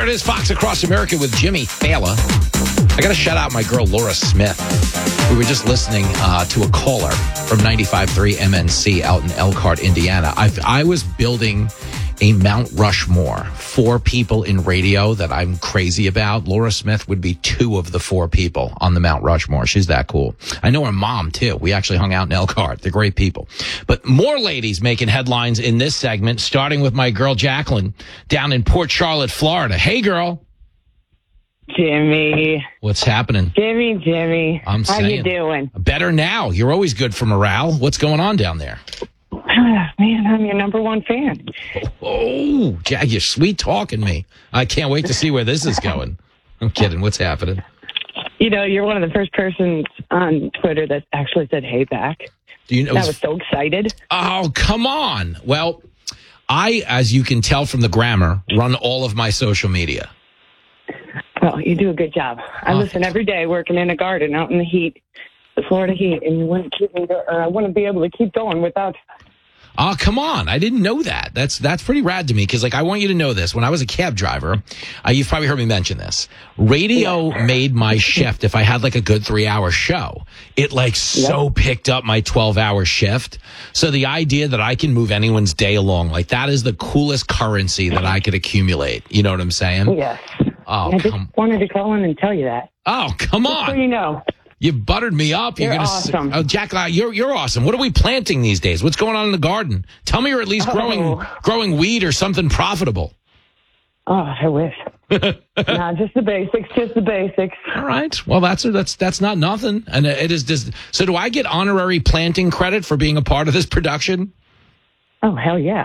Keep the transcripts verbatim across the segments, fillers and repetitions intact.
There it is, Fox Across America with Jimmy Fallon. I got to shout out my girl, Laura Smith. We were just listening uh, to a caller from ninety-five point three M N C out in Elkhart, Indiana. I've, I was building a Mount Rushmore, four people in radio that I'm crazy about. Laura Smith would be two of the four people on the Mount Rushmore. She's that cool. I know her mom, too. We actually hung out in Elkhart. They're great people. But more ladies making headlines in this segment, starting with my girl, Jacqueline, down in Port Charlotte, Florida. Hey, girl. Jimmy. What's happening? Jimmy, Jimmy. I'm How saying, you doing? Better now. You're always good for morale. What's going on down there? Man, I'm your number one fan. Oh, Jack, you're sweet talking me. I can't wait to see where this is going. I'm kidding. What's happening? You know, you're one of the first persons on Twitter that actually said hey back. Do you know? I was so excited. Oh, come on. Well, I, as you can tell from the grammar, run all of my social media. Well, you do a good job. I Oh. listen every day working in a garden out in the heat, the Florida heat, and you wouldn't keep me, go- or I wouldn't be able to keep going without. Oh, come on. I didn't know that. That's that's pretty rad to me because, like, I want you to know this. When I was a cab driver, uh, you've probably heard me mention this. Radio made my shift if I had, like, a good three-hour show. It, like, so picked up my twelve-hour shift. So the idea that I can move anyone's day along, like, that is the coolest currency that I could accumulate. You know what I'm saying? Yes. Oh, I just come, wanted to call in and tell you that. oh, come Just so on. you know. You buttered me up. You're gonna awesome. S- oh, Jack, uh, you're you're awesome. What are we planting these days? What's going on in the garden? Tell me you're at least growing Oh. growing weed or something profitable. Oh, I wish. Nah, just the basics, just the basics. All right. Well, that's that's that's not nothing. And it is just. So, do I get honorary planting credit for being a part of this production? Oh, hell yeah.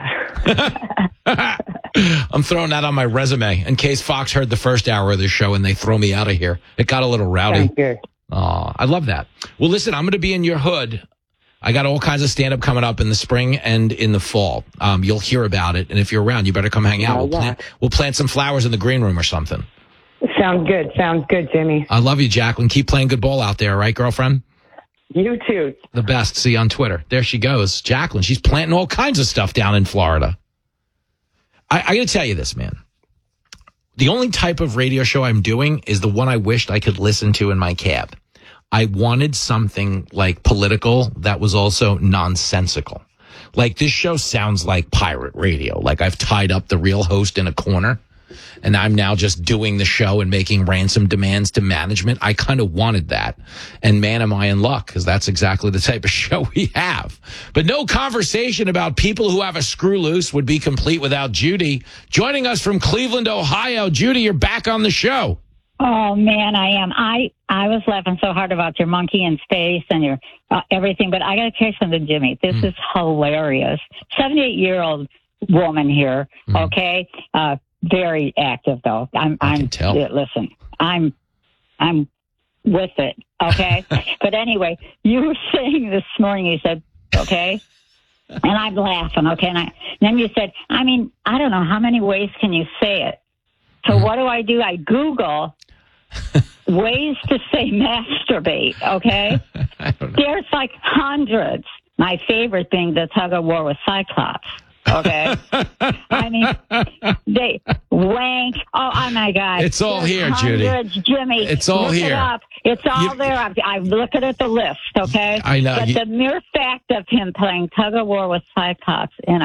I'm throwing that on my resume in case Fox heard the first hour of the show and they throw me out of here. It got a little rowdy. Thank you. Oh, I love that. Well, listen, I'm going to be in your hood. I got all kinds of stand-up coming up in the spring and in the fall. Um, you'll hear about it, and if you're around, you better come hang out. Oh, We'll yeah. plant, we'll plant some flowers in the green room or something. Sounds good. Sounds good, Jimmy. I love you, Jacqueline. Keep playing good ball out there, all right, girlfriend? You too. The best. See you on Twitter. There she goes. Jacqueline, she's planting all kinds of stuff down in Florida. I, I got to tell you this, man. The only type of radio show I'm doing is the one I wished I could listen to in my cab. I wanted something like political that was also nonsensical. Like this show sounds like pirate radio. Like I've tied up the real host in a corner and I'm now just doing the show and making ransom demands to management. I kind of wanted that. And man, am I in luck because that's exactly the type of show we have. But no conversation about people who have a screw loose would be complete without Judy. Joining us from Cleveland, Ohio. Judy, you're back on the show. Oh man, I am. I I was laughing so hard about your monkey in space and your uh, everything, but I got to tell you something, Jimmy. This mm. is hilarious. seventy-eight-year-old woman here. Mm. Okay, uh, very active though. I'm. I I'm. can tell. Yeah, listen, I'm. I'm with it. Okay, but anyway, you were saying this morning. You said, okay. And I'm laughing. Okay, and I, then you said, I mean, I don't know how many ways can you say it. So mm. what do I do? I Google ways to say masturbate, okay? There's like hundreds. My favorite thing, the tug of war with Cyclops, okay? I mean, they wank. Oh, oh my God. It's all There's here, hundreds, Judy. Jimmy. It's all Look here. It up. It's all You- there. I'm, I'm looking at the list, okay? I know. But You- the mere fact of him playing tug of war with Cyclops in